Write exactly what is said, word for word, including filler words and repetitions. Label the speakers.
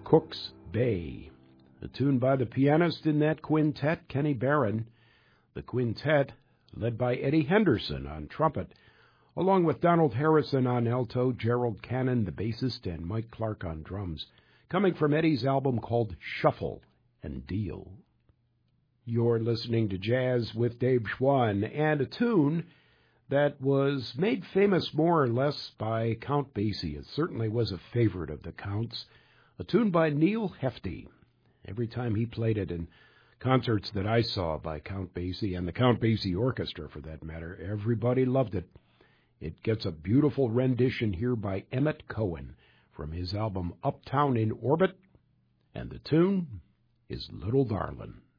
Speaker 1: Cook's Bay, a tune by the pianist in that quintet, Kenny Barron. The quintet, led by Eddie Henderson on trumpet, along with Donald Harrison on alto, Gerald Cannon, the bassist, and Mike Clark on drums, coming from Eddie's album called Shuffle and Deal. You're listening to Jazz with Dave Schwann, and a tune that was made famous more or less by Count Basie. It certainly was a favorite of the Count's, a tune by Neil Hefti. Every time he played it in concerts that I saw by Count Basie, and the Count Basie Orchestra for that matter, everybody loved it. It gets a beautiful rendition here by Emmett Cohen from his album Uptown in Orbit, and the tune is Little Darlin'.